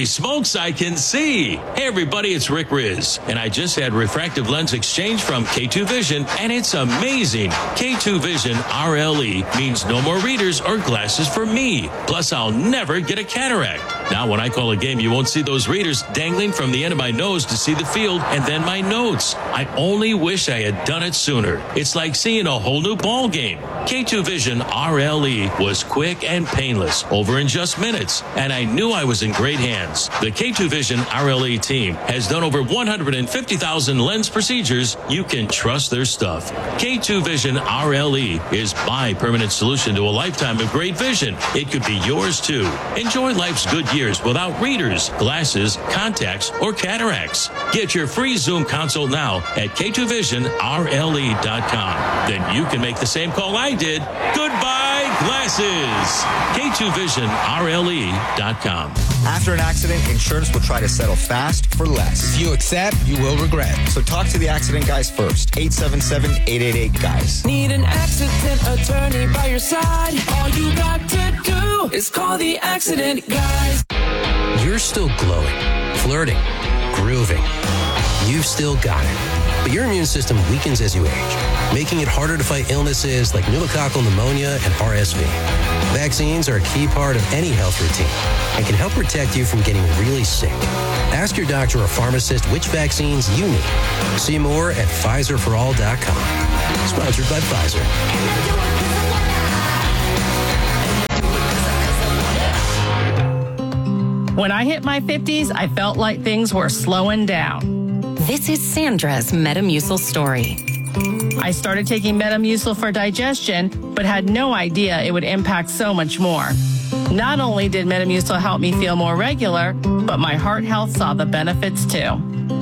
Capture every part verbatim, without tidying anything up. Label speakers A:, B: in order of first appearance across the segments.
A: Holy smokes, I can see. Hey, everybody, it's Rick Riz, and I just had refractive lens exchange from K two Vision, and it's amazing. K two Vision R L E means no more readers or glasses for me. Plus, I'll never get a cataract. Now, when I call a game, you won't see those readers dangling from the end of my nose to see the field and then my notes. I only wish I had done it sooner. It's like seeing a whole new ball game. K two Vision R L E was quick and painless, over in just minutes, and I knew I was in great hands. The K two Vision R L E team has done over one hundred fifty thousand lens procedures. You can trust their stuff. K two Vision R L E is my permanent solution to a lifetime of great vision. It could be yours too. Enjoy life's good years without readers, glasses, contacts, or cataracts. Get your free Zoom consult now at K two vision R L E dot com. Then you can make the same call I did. Goodbye, glasses. K two vision R L E dot com.
B: After an accident, insurance will try to settle fast for less.
C: If you accept, you will regret.
B: So talk to the accident guys first. eight seven seven, eight eight eight, guys.
D: Need an accident attorney by your side? All you got to do is call the accident guys.
E: You're still glowing, flirting, grooving. You've still got it. But your immune system weakens as you age, making it harder to fight illnesses like pneumococcal pneumonia and R S V. Vaccines are a key part of any health routine and can help protect you from getting really sick. Ask your doctor or pharmacist which vaccines you need. See more at Pfizer for all dot com. Sponsored by Pfizer.
F: When I hit my fifties, I felt like things were slowing down.
G: This is Sandra's Metamucil story.
F: I started taking Metamucil for digestion, but had no idea it would impact so much more. Not only did Metamucil help me feel more regular, but my heart health saw the benefits too.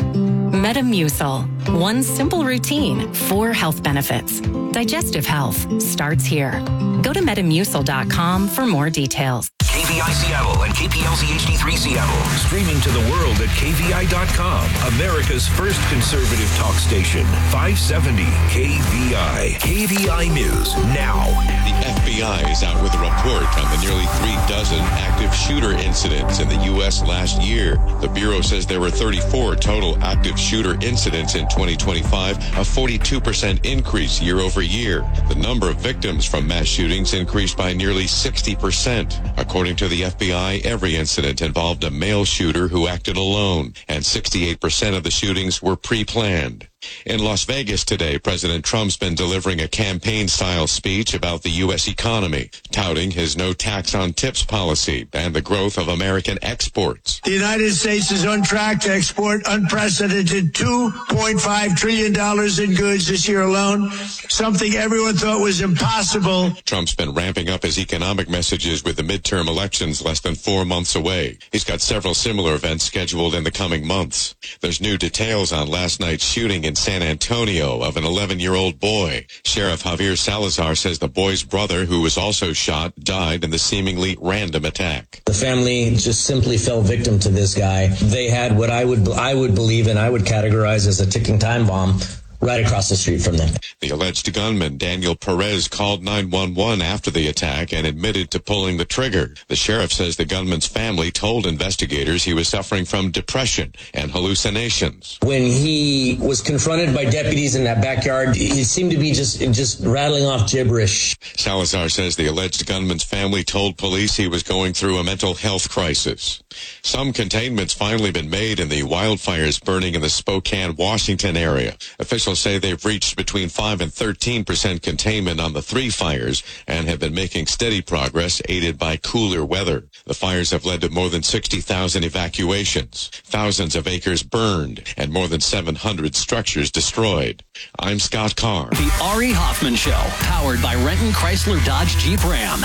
G: Metamucil. One simple routine, four health benefits. Digestive health starts here. Go to metamucil dot com for more details.
H: K V I Seattle and K P L Z H D three Seattle. Streaming to the world at K V I dot com. America's first conservative talk station. five seventy K V I. K V I News now.
I: The F B I is out with a report on the nearly three dozen active shooter incidents in the U S last year. The Bureau says there were thirty-four total active shooter incidents in twenty twenty-five, a forty-two percent increase year over year. The number of victims from mass shootings increased by nearly sixty percent. According to the F B I, every incident involved a male shooter who acted alone, and sixty-eight percent of the shootings were pre-planned. In Las Vegas today, President Trump's been delivering a campaign-style speech about the U S economy, touting his no tax on tips policy and the growth of American exports.
J: The United States is on track to export unprecedented two point five trillion dollars in goods this year alone, something everyone thought was impossible.
I: Trump's been ramping up his economic messages with the midterm elections less than four months away. He's got several similar events scheduled in the coming months. There's new details on last night's shooting in San Antonio of an eleven-year-old boy. Sheriff Javier Salazar says the boy's brother, who was also shot, died in the seemingly random attack.
K: The family just simply fell victim to this guy. They had what I would I would believe and I would categorize as a ticking time bomb right across the street from them.
I: The alleged gunman, Daniel Perez, called nine one one after the attack and admitted to pulling the trigger. The sheriff says the gunman's family told investigators he was suffering from depression and hallucinations.
K: When he was confronted by deputies in that backyard, he seemed to be just, just rattling off gibberish.
I: Salazar says the alleged gunman's family told police he was going through a mental health crisis. Some containment's finally been made in the wildfires burning in the Spokane, Washington area. Officials say they've reached between five and thirteen percent containment on the three fires and have been making steady progress, aided by cooler weather. The fires have led to more than sixty thousand evacuations, thousands of acres burned, and more than seven hundred structures destroyed. I'm Scott Carr.
L: The Ari Hoffman Show, powered by Renton Chrysler Dodge Jeep Ram.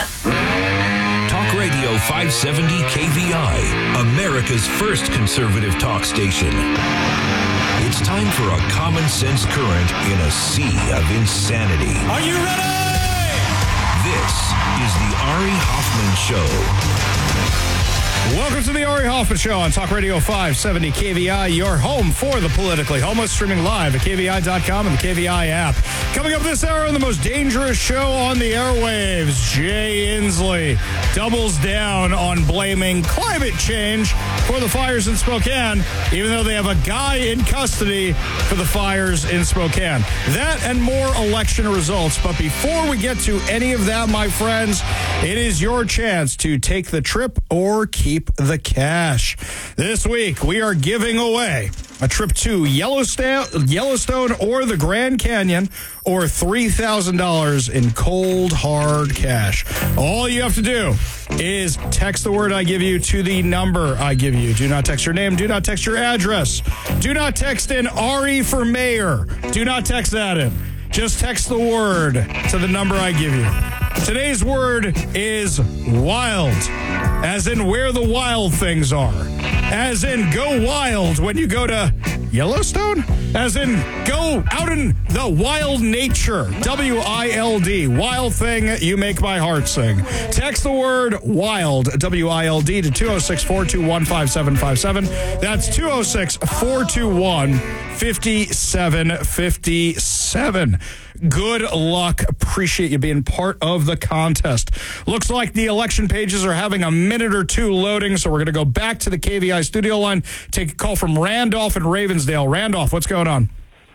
H: Talk Radio five seventy K V I, America's first conservative talk station. It's time for a common sense current in a sea of insanity.
M: Are you ready?
H: This is the Ari Hoffman Show.
M: Welcome to the Ari Hoffman Show on Talk Radio five seventy K V I, your home for the politically homeless, streaming live at K V I dot com and the K V I app. Coming up this hour on the most dangerous show on the airwaves, Jay Inslee doubles down on blaming climate change for the fires in Spokane, even though they have a guy in custody for the fires in Spokane. That and more election results. But before we get to any of that, my friends, it is your chance to take the trip or keep the cash. This week, we are giving away a trip to Yellowstone, Yellowstone or the Grand Canyon, or three thousand dollars in cold, hard cash. All you have to do is text the word I give you to the number I give you. Do not text your name. Do not text your address. Do not text in Ari for mayor. Do not text that in. Just text the word to the number I give you. Today's word is wild, as in where the wild things are. As in go wild when you go to Yellowstone. As in go out in the wild nature. W I L D. Wild thing, you make my heart sing. Text the word wild, W I L D, to two oh six, four two one, five seven five seven. That's two oh six, four two one, five seven five seven. Good luck. Appreciate you being part of the contest. Looks like the election pages are having a minute or two loading, so we're going to go back to the K V I studio line, take a call from Randolph in Ravensdale. Randolph, what's going on?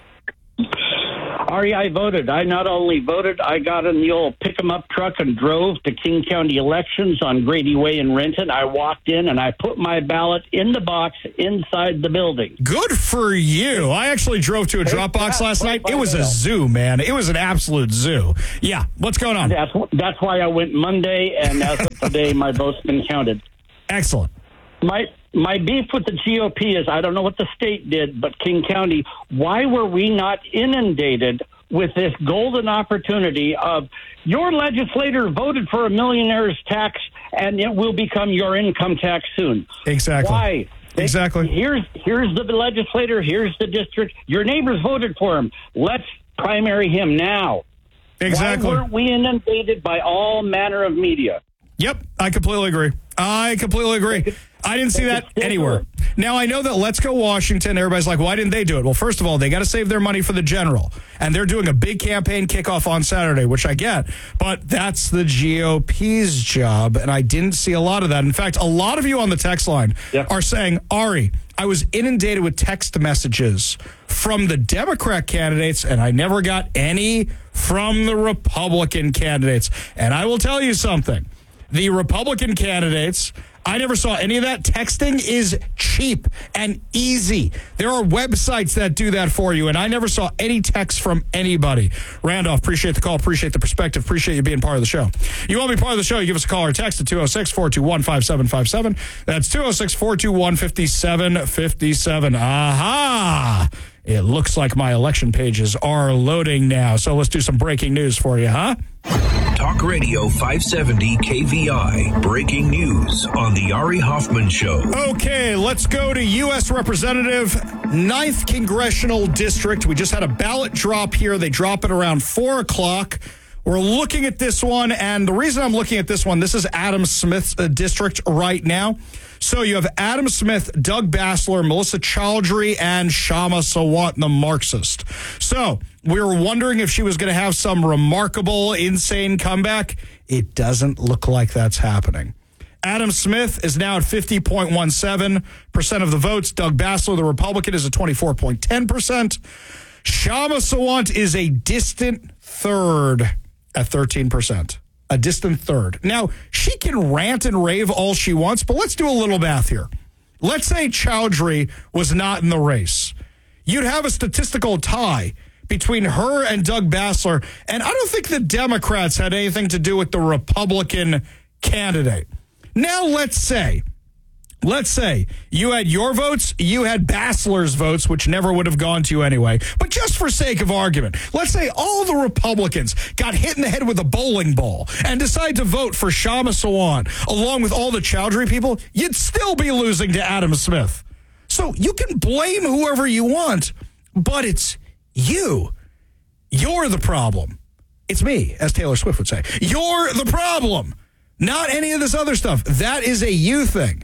N: Ari, I voted. I not only voted, I got in the old pick-em-up truck and drove to King County Elections on Grady Way in Renton. I walked in and I put my ballot in the box inside the building.
M: Good for you. I actually drove to a drop box last night. It was a zoo, man. It was an absolute zoo. Yeah. What's going on?
N: That's, that's why I went Monday, and as of today, my vote's been counted.
M: Excellent.
N: My my beef with the G O P is, I don't know what the state did, but King County, why were we not inundated with this golden opportunity of your legislator voted for a millionaire's tax and it will become your income tax soon?
M: Exactly.
N: Why?
M: Exactly.
N: Here's here's the legislator, here's the district. Your neighbors voted for him. Let's primary him now.
M: Exactly.
N: Why weren't we inundated by all manner of media?
M: Yep, I completely agree. I completely agree. I didn't see that anywhere. Now, I know that Let's Go Washington, everybody's like, why didn't they do it? Well, first of all, they got to save their money for the general. And they're doing a big campaign kickoff on Saturday, which I get. But that's the G O P's job, and I didn't see a lot of that. In fact, a lot of you on the text line yep. are saying, Ari, I was inundated with text messages from the Democrat candidates, and I never got any from the Republican candidates. And I will tell you something. The Republican candidates, I never saw any of that. Texting is cheap and easy. There are websites that do that for you, and I never saw any text from anybody. Randolph, appreciate the call, appreciate the perspective, appreciate you being part of the show. You want to be part of the show, you give us a call or text at two oh six, four two one, five seven five seven. That's two oh six, four two one, five seven five seven. Aha! It looks like my election pages are loading now, so let's do some breaking news for you, huh?
H: Talk Radio five seventy K V I. Breaking news on the Ari Hoffman Show.
M: Okay, let's go to U S Representative, ninth Congressional District. We just had a ballot drop here. They drop it around four o'clock. We're looking at this one, and the reason I'm looking at this one, this is Adam Smith's uh, district right now. So you have Adam Smith, Doug Bassler, Melissa Chowdhury, and Shama Sawant, the Marxist. So we were wondering if she was going to have some remarkable, insane comeback. It doesn't look like that's happening. Adam Smith is now at fifty point one seven percent of the votes. Doug Bassler, the Republican, is at twenty-four point one zero percent. Shama Sawant is a distant third at thirteen percent. A distant third. Now, she can rant and rave all she wants, but let's do a little math here. Let's say Chowdhury was not in the race. You'd have a statistical tie between her and Doug Bassler, and I don't think the Democrats had anything to do with the Republican candidate. Now, let's say, let's say you had your votes, you had Bassler's votes, which never would have gone to you anyway. But just for sake of argument, let's say all the Republicans got hit in the head with a bowling ball and decide to vote for Shama Sawant, along with all the Chowdhury people, you'd still be losing to Adam Smith. So you can blame whoever you want, but it's you. You're the problem. It's me, as Taylor Swift would say. You're the problem, not any of this other stuff. That is a you thing.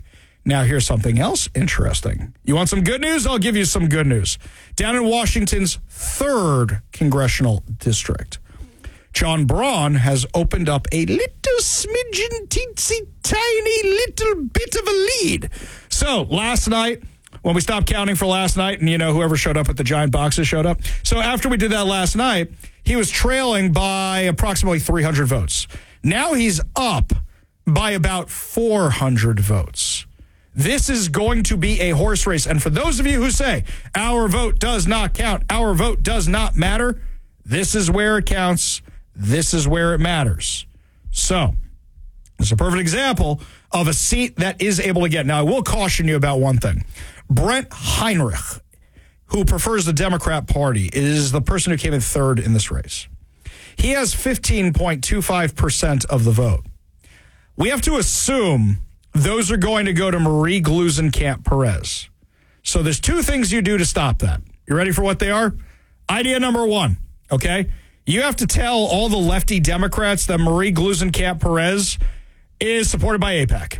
M: Now, here's something else interesting. You want some good news? I'll give you some good news. Down in Washington's third congressional district, John Braun has opened up a little smidgen, teensy, tiny little bit of a lead. So, last night, when we stopped counting for last night, and, you know, whoever showed up at the giant boxes showed up. So, after we did that last night, he was trailing by approximately three hundred votes. Now he's up by about four hundred votes. This is going to be a horse race. And for those of you who say, our vote does not count, our vote does not matter, this is where it counts. This is where it matters. So, it's a perfect example of a seat that is able to get. Now, I will caution you about one thing. Brent Heinrich, who prefers the Democrat Party, is the person who came in third in this race. He has fifteen point two five percent of the vote. We have to assume those are going to go to Marie Gluesenkamp Perez. So there's two things you do to stop that. You ready for what they are? Idea number one, okay? You have to tell all the lefty Democrats that Marie Gluesenkamp Perez is supported by AIPAC.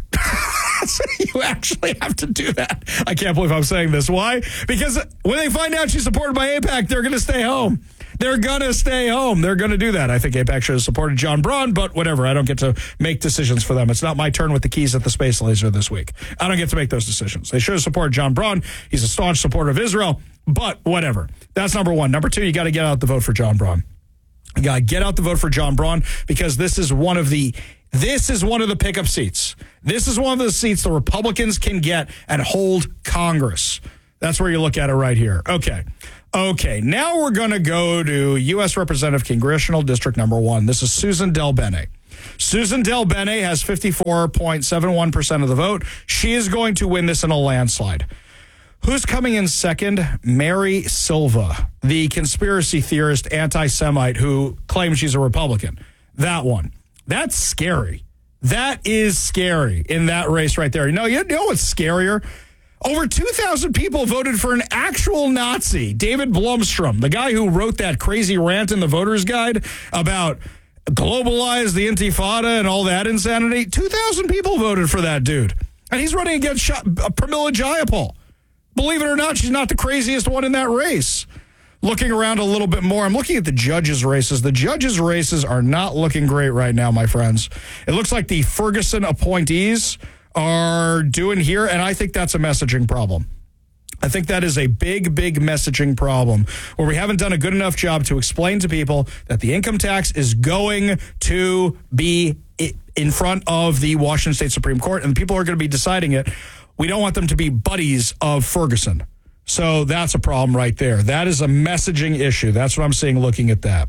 M: So you actually have to do that. I can't believe I'm saying this. Why? Because when they find out she's supported by AIPAC, they're going to stay home. They're going to stay home. They're going to do that. I think AIPAC should have supported John Braun, but whatever. I don't get to make decisions for them. It's not my turn with the keys at the Space Laser this week. I don't get to make those decisions. They should have supported John Braun. He's a staunch supporter of Israel, but whatever. That's number one. Number two, you got to get out the vote for John Braun. You got to get out the vote for John Braun because this is one of the This is one of the pickup seats. This is one of the seats the Republicans can get and hold Congress. That's where you look at it right here. Okay. Okay. Now we're going to go to U S Representative Congressional District number one. This is Susan DelBene. Susan DelBene has fifty-four point seven one percent of the vote. She is going to win this in a landslide. Who's coming in second? Mary Silva, the conspiracy theorist, anti-Semite who claims she's a Republican. That one. That's scary. That is scary in that race right there. You know, you know what's scarier? Over two thousand people voted for an actual Nazi, David Blomstrom, the guy who wrote that crazy rant in the Voter's Guide about globalize the Intifada and all that insanity. two thousand people voted for that dude. And he's running against Sh- Pramila Jayapal. Believe it or not, she's not the craziest one in that race. Looking around a little bit more, I'm looking at the judges' races. The judges' races are not looking great right now, my friends. It looks like the Ferguson appointees are doing here, and I think that's a messaging problem. I think that is a big, big messaging problem where we haven't done a good enough job to explain to people that the income tax is going to be in front of the Washington State Supreme Court, and the people who are going to be deciding it, we don't want them to be buddies of Ferguson. So that's a problem right there. That is a messaging issue. That's what I'm seeing looking at that.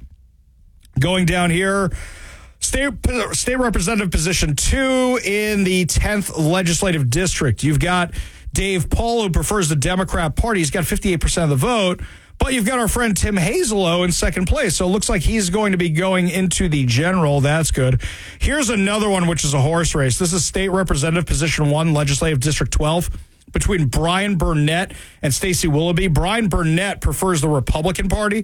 M: Going down here, state, state representative position two in the tenth legislative district. You've got Dave Paul, who prefers the Democrat Party. He's got fifty-eight percent of the vote. But you've got our friend Tim Hazelow in second place. So it looks like he's going to be going into the general. That's good. Here's another one, which is a horse race. This is state representative position one, legislative district twelve. Between Brian Burnett and Stacey Willoughby. Brian Burnett prefers the Republican Party,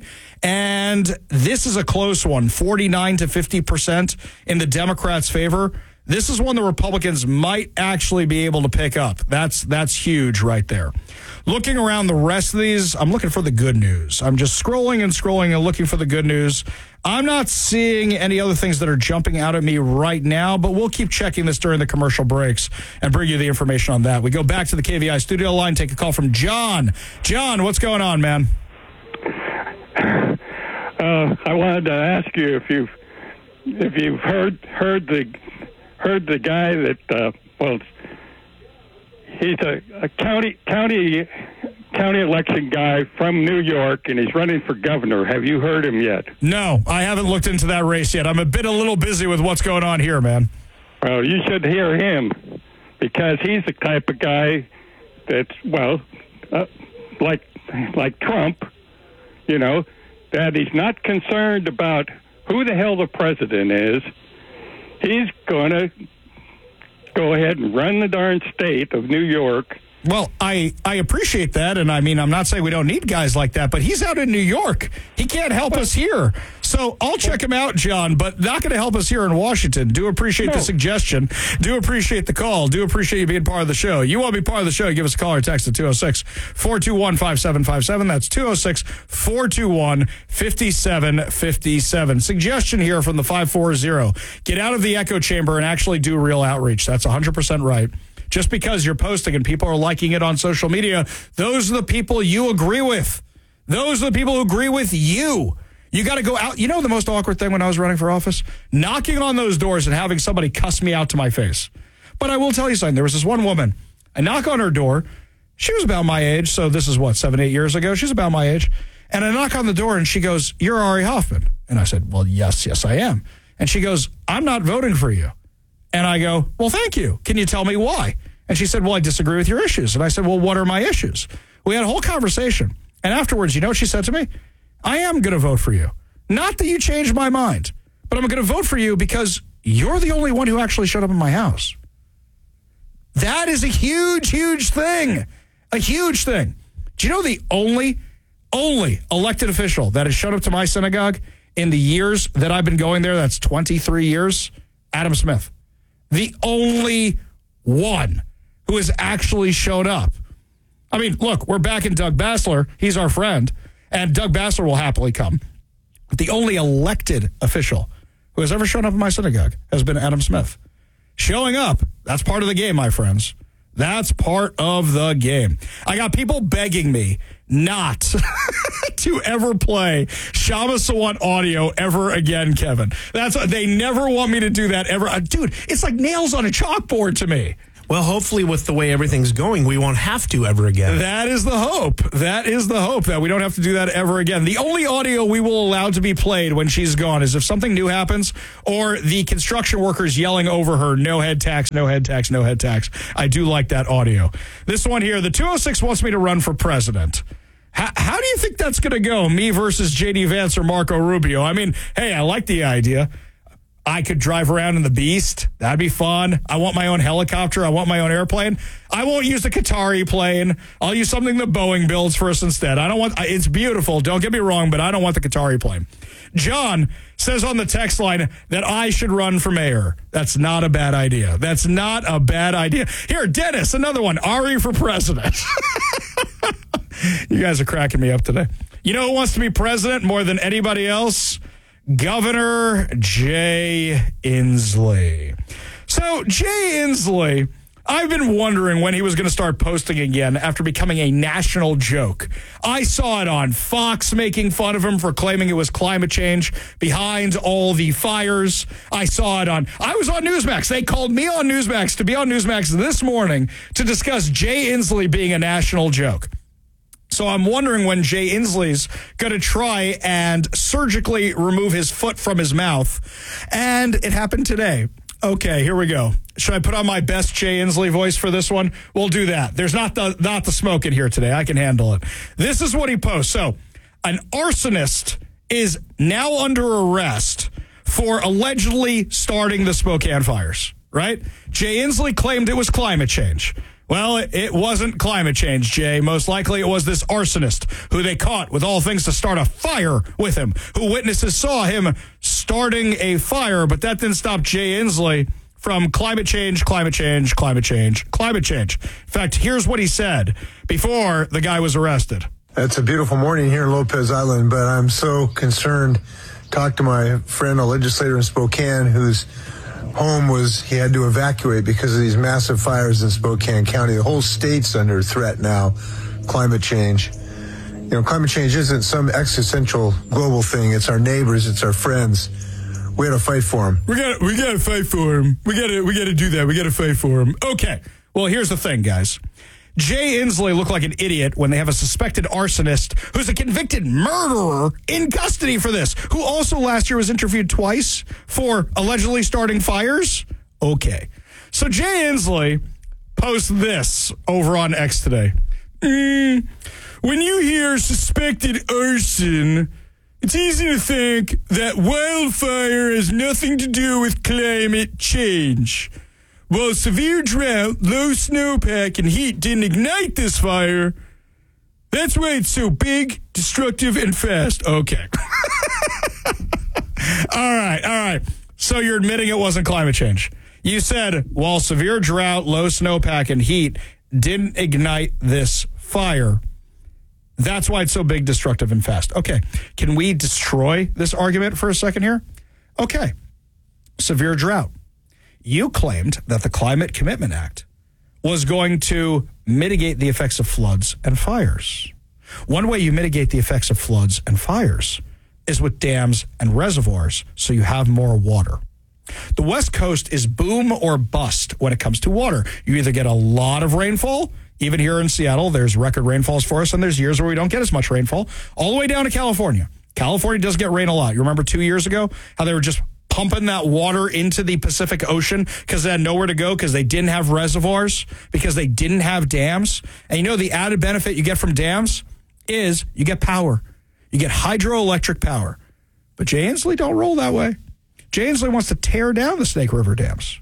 M: and this is a close one, forty-nine to fifty percent in the Democrats' favor. This is one the Republicans might actually be able to pick up. That's that's huge right there. Looking around the rest of these, I'm looking for the good news. I'm just scrolling and scrolling and looking for the good news. I'm not seeing any other things that are jumping out at me right now, but we'll keep checking this during the commercial breaks and bring you the information on that. We go back to the K V I studio line, take a call from John. John, what's going on, man?
O: Uh, I wanted to ask you if you've if you've heard heard the heard the guy that uh, well, he's a, a county county. county election guy from New York, and he's running for governor. Have you heard him yet?
M: No, I haven't looked into that race yet. I'm a bit a little busy with what's going on here, man.
O: Well, you should hear him because he's the type of guy that's, well, uh, like like Trump, you know, that he's not concerned about who the hell the president is. He's going to go ahead and run the darn state of New York
M: Well, I, I appreciate that, and I mean, I'm not saying we don't need guys like that, but he's out in New York. He can't help us here. So I'll check him out, John, but not going to help us here in Washington. Do appreciate no. the suggestion. Do appreciate the call. Do appreciate you being part of the show. You want to be part of the show, give us a call or text at two oh six, four two one, five seven five seven. That's two oh six, four two one, five seven five seven. Suggestion here from the five four zero. Get out of the echo chamber and actually do real outreach. That's one hundred percent right. Just because you're posting and people are liking it on social media, those are the people you agree with. Those are the people who agree with you. You got to go out. You know the most awkward thing when I was running for office? Knocking on those doors and having somebody cuss me out to my face. But I will tell you something. There was this one woman. I knock on her door. She was about my age, so this is what, seven, eight years ago? She's about my age. And I knock on the door, and she goes, "You're Ari Hoffman." And I said, "Well, yes, yes, I am." And she goes, "I'm not voting for you." And I go, "Well, thank you. Can you tell me why?" And she said, "Well, I disagree with your issues." And I said, "Well, what are my issues?" We had a whole conversation. And afterwards, you know what she said to me? "I am going to vote for you. Not that you changed my mind, but I'm going to vote for you because you're the only one who actually showed up in my house." That is a huge, huge thing. A huge thing. Do you know the only, only elected official that has showed up to my synagogue in the years that I've been going there? That's twenty-three years. Adam Smith. The only one who has actually showed up. I mean, look, we're back in Doug Bassler. He's our friend. And Doug Bassler will happily come. But the only elected official who has ever shown up in my synagogue has been Adam Smith. Showing up, that's part of the game, my friends. That's part of the game. I got people begging me not to ever play Shama Sawant audio ever again, Kevin. That's they never want me to do that ever. Uh, dude, it's like nails on a chalkboard to me.
P: Well, hopefully with the way everything's going, we won't have to ever again.
M: That is the hope. That is the hope that we don't have to do that ever again. The only audio we will allow to be played when she's gone is if something new happens or the construction workers yelling over her, "No head tax, no head tax, no head tax." I do like that audio. This one here, the two oh six wants me to run for president. How, how do you think that's going to go? Me versus J D Vance or Marco Rubio? I mean, hey, I like the idea. I could drive around in the Beast. That'd be fun. I want my own helicopter. I want my own airplane. I won't use the Qatari plane. I'll use something that Boeing builds for us instead. I don't want, it's beautiful. Don't get me wrong, but I don't want the Qatari plane. John says on the text line that I should run for mayor. That's not a bad idea. That's not a bad idea. Here, Dennis, another one. Ari for president. You guys are cracking me up today. You know who wants to be president more than anybody else? Governor Jay Inslee. So Jay Inslee, I've been wondering when he was going to start posting again after becoming a national joke. I saw it on Fox making fun of him for claiming it was climate change behind all the fires. I saw it on, I was on Newsmax. They called me on Newsmax to be on Newsmax this morning to discuss Jay Inslee being a national joke. So I'm wondering when Jay Inslee's going to try and surgically remove his foot from his mouth. And it happened today. Okay, here we go. Should I put on my best Jay Inslee voice for this one? We'll do that. There's not the not the smoke in here today. I can handle it. This is what he posts. So an arsonist is now under arrest for allegedly starting the Spokane fires, right? Jay Inslee claimed it was climate change. Well, it wasn't climate change, Jay. Most likely it was this arsonist who they caught with all things to start a fire with him, who witnesses saw him starting a fire, but that didn't stop Jay Inslee from climate change, climate change, climate change, climate change. In fact, here's what he said before the guy was arrested.
Q: It's a beautiful morning here in Lopez Island, but I'm so concerned. Talked to my friend, a legislator in Spokane, who's home was, he had to evacuate because of these massive fires in Spokane County. The whole state's under threat now, climate change. You know, climate change isn't some existential global thing. It's our neighbors, it's our friends. We got to fight for them.
M: We got we got to fight for them. We got to we got to do that. We got to fight for them. Okay. Well, here's the thing, guys. Jay Inslee looked like an idiot when they have a suspected arsonist who's a convicted murderer in custody for this, who also last year was interviewed twice for allegedly starting fires. Okay. So Jay Inslee posts this over on X today. Mm, when you hear suspected arson, it's easy to think that wildfire has nothing to do with climate change. well, severe drought, low snowpack, and heat didn't ignite this fire. That's why it's so big, destructive, and fast. Okay. all right, all right. So you're admitting it wasn't climate change. You said, while severe drought, low snowpack, and heat didn't ignite this fire, that's why it's so big, destructive, and fast. Okay. Can we destroy this argument for a second here? Okay. Severe drought. You claimed that the Climate Commitment Act was going to mitigate the effects of floods and fires. One way you mitigate the effects of floods and fires is with dams and reservoirs, so you have more water. The West Coast is boom or bust when it comes to water. You either get a lot of rainfall. Even here in Seattle, there's record rainfalls for us, and there's years where we don't get as much rainfall, all the way down to California. California does get rain a lot. You remember two years ago how they were just pumping that water into the Pacific Ocean because they had nowhere to go because they didn't have reservoirs, because they didn't have dams? And you know the added benefit you get from dams is you get power. You get hydroelectric power. But Jay Inslee don't roll that way. Jay Inslee wants to tear down the Snake River dams.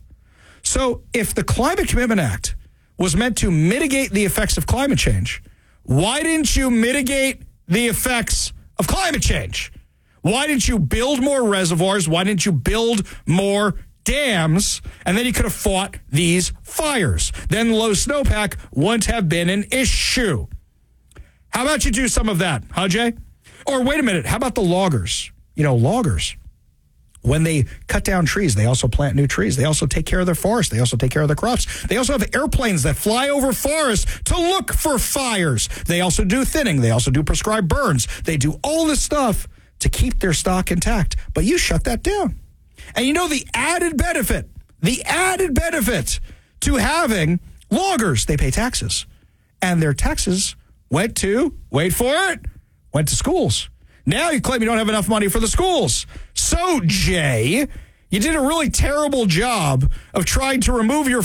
M: So if the Climate Commitment Act was meant to mitigate the effects of climate change, why didn't you mitigate the effects of climate change? Why didn't you build more reservoirs? Why didn't you build more dams? And then you could have fought these fires. Then low snowpack wouldn't have been an issue. How about you do some of that, huh, Jay? Or wait a minute, how about the loggers? You know, loggers, when they cut down trees, they also plant new trees. They also take care of their forest. They also take care of their crops. They also have airplanes that fly over forests to look for fires. They also do thinning. They also do prescribed burns. They do all this stuff to keep their stock intact. But you shut that down. And you know the added benefit, the added benefit to having loggers, they pay taxes. And their taxes went to, wait for it, went to schools. Now you claim you don't have enough money for the schools. So, Jay, you did a really terrible job of trying to remove your